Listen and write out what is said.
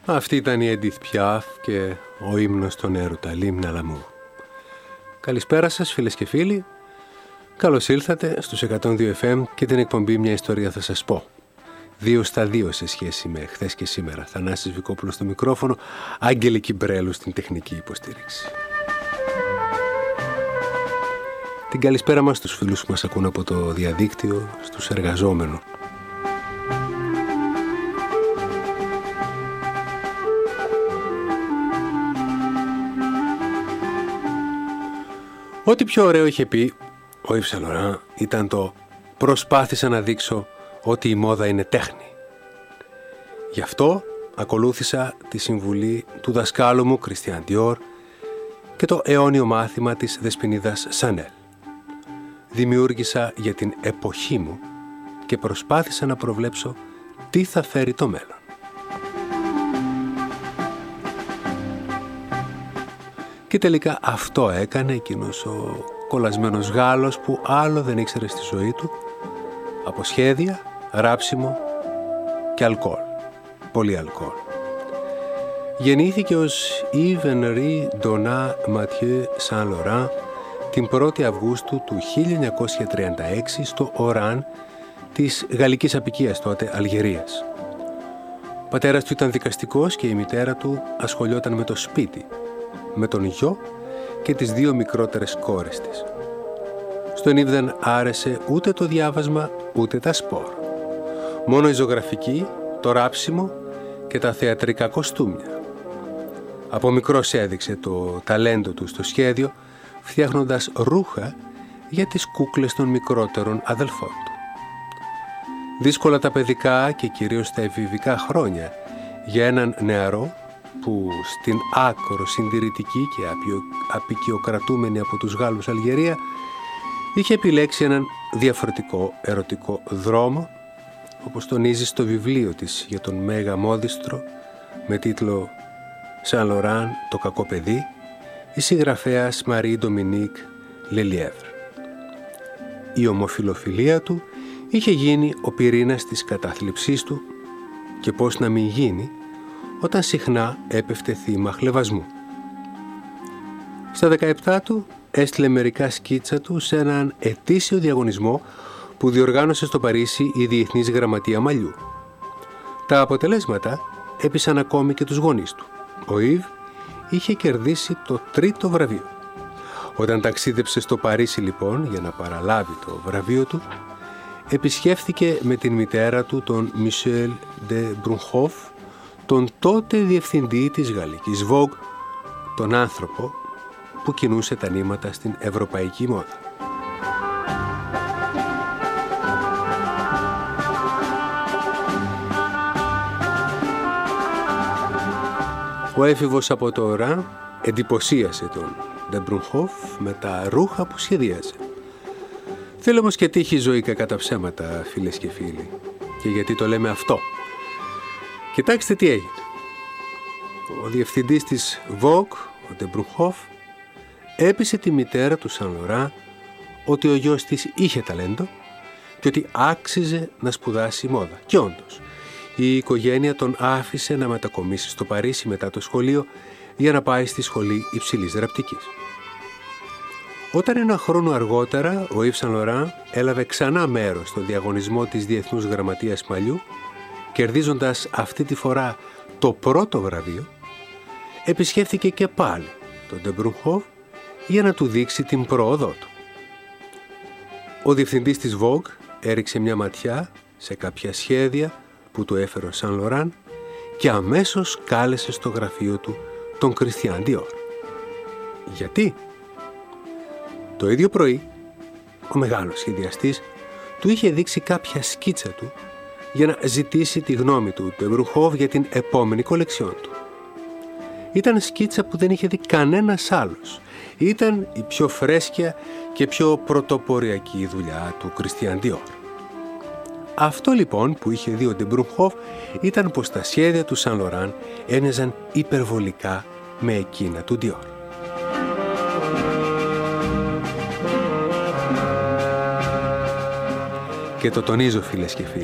Αυτή ήταν η Edith Piaf και ο ύμνος των έρωτα, l'hymne à l'amour. Καλησπέρα σας φίλες και φίλοι. Καλώς ήλθατε στους 102 FM και την εκπομπή «Μια ιστορία θα σας πω». 2 στα 2 σε σχέση με χθες και σήμερα. Θανάσης Βικόπουλος στο μικρόφωνο, Άγγελη Κιμπρέλου στην τεχνική υποστήριξη. Την καλησπέρα μας στους φίλους που μας ακούν από το διαδίκτυο, στους εργαζόμενους. Ό,τι πιο ωραίο είχε πει ο Yves Saint Laurent ήταν το «Προσπάθησα να δείξω ότι η μόδα είναι τέχνη». Γι' αυτό ακολούθησα τη συμβουλή του δασκάλου μου Christian Dior και το αιώνιο μάθημα της δεσποινίδας Chanel. Δημιούργησα για την εποχή μου και προσπάθησα να προβλέψω τι θα φέρει το μέλλον. Και τελικά αυτό έκανε εκείνος ο κολλασμένος Γάλλος που άλλο δεν ήξερε στη ζωή του από σχέδια, ράψιμο και αλκοόλ. Πολύ αλκοόλ. Γεννήθηκε ως Yves Henri Donat Mathieu Saint Laurent την 1η Αυγούστου του 1936 στο Οράν της γαλλικής αποικίας τότε Αλγερίας. Ο πατέρας του ήταν δικαστικός και η μητέρα του ασχολιόταν με το σπίτι, με τον γιο και τις 2 μικρότερες κόρες της. Στον Yves δεν άρεσε ούτε το διάβασμα ούτε τα σπορ. Μόνο η ζωγραφική, το ράψιμο και τα θεατρικά κοστούμια. Από μικρός έδειξε το ταλέντο του στο σχέδιο, φτιάχνοντας ρούχα για τις κούκλες των μικρότερων αδελφών του. Δύσκολα τα παιδικά και κυρίως τα εφηβικά χρόνια για έναν νεαρό που στην άκρο συντηρητική και απικιοκρατούμενη από τους Γάλλους Αλγερία είχε επιλέξει έναν διαφορετικό ερωτικό δρόμο, όπως τονίζει στο βιβλίο της για τον Μέγα Μόδιστρο με τίτλο «Saint Laurent, το κακό παιδί», η συγγραφέας Marie Dominique Lelièvre. Η ομοφιλοφιλία του είχε γίνει ο πυρήνας της κατάθλιψής του και πώς να μην γίνει όταν συχνά έπεφτε θύμα χλευασμού. Στα 17 του έστειλε μερικά σκίτσα του σε έναν ετήσιο διαγωνισμό που διοργάνωσε στο Παρίσι η Διεθνής Γραμματεία Μαλλιού. Τα αποτελέσματα έπεισαν ακόμη και τους γονείς του. Ο Ιβ είχε κερδίσει το 3ο βραβείο. Όταν ταξίδεψε στο Παρίσι λοιπόν για να παραλάβει το βραβείο του, επισκέφθηκε με την μητέρα του τον Michel de Brunhoff, τον τότε διευθυντή της γαλλικής Vogue, τον άνθρωπο που κινούσε τα νήματα στην ευρωπαϊκή μόδα. Ο έφηβος από το Οράν εντυπωσίασε τον de Brunhoff με τα ρούχα που σχεδίασε. Θέλω όμως και τύχη ζωή κακά τα ψέματα, φίλες και φίλοι. Και γιατί το λέμε αυτό? Κοιτάξτε τι έγινε. Ο διευθυντής της Vogue, ο de Brunhoff, έπεισε τη μητέρα του Saint Laurent ότι ο γιος της είχε ταλέντο και ότι άξιζε να σπουδάσει μόδα. Και όντως, η οικογένεια τον άφησε να μετακομίσει στο Παρίσι μετά το σχολείο για να πάει στη σχολή υψηλής ραπτικής. Όταν ένα χρόνο αργότερα ο Yves Saint Laurent έλαβε ξανά μέρος στο διαγωνισμό της Διεθνούς Γραμματείας Μαλλιού, κερδίζοντας αυτή τη φορά το 1ο βραβείο, επισκέφθηκε και πάλι τον de Brunhoff για να του δείξει την πρόοδό του. Ο διευθυντής της Vogue έριξε μια ματιά σε κάποια σχέδια που του έφερε ο Saint Laurent και αμέσως κάλεσε στο γραφείο του τον Christian Dior. Γιατί? Το ίδιο πρωί, ο μεγάλος σχεδιαστής του είχε δείξει κάποια σκίτσα του για να ζητήσει τη γνώμη του de Brunhoff για την επόμενη κολεξιόν του. Ήταν σκίτσα που δεν είχε δει κανένας άλλος. Ήταν η πιο φρέσκια και πιο πρωτοποριακή δουλειά του Christian Dior. Αυτό λοιπόν που είχε δει ο de Brunhoff ήταν πως τα σχέδια του Saint Laurent έμοιαζαν υπερβολικά με εκείνα του Dior. Και το τονίζω, φίλες και φίλοι,